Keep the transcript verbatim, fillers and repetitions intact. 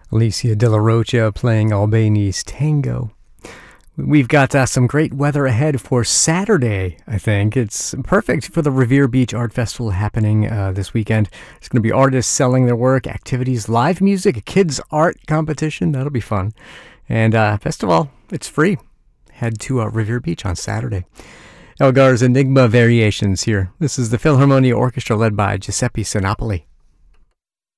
Alicia De La Rocha playing Albani's Tango. We've got uh, some great weather ahead for Saturday, I think. It's perfect for the Revere Beach Art Festival happening uh, this weekend. There's going to be artists selling their work, activities, live music, a kids' art competition. That'll be fun. And uh, best of all, it's free. Head to uh, Revere Beach on Saturday. Elgar's Enigma Variations here. This is the Philharmonia Orchestra led by Giuseppe Sinopoli.